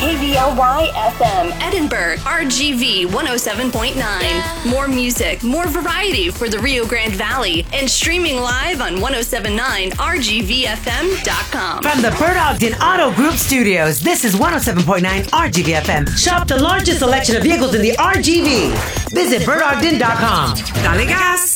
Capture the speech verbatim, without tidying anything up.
K V L Y F M. Edinburgh, R G V one oh seven point nine. More music, more variety for the Rio Grande Valley, and streaming live on ten seventy-nine R G V F M dot com. From the Bert Ogden Auto Group Studios, this is one oh seven point nine R G V F M. Shop the largest selection of vehicles in the R G V. Visit bert ogden dot com. Dale gas!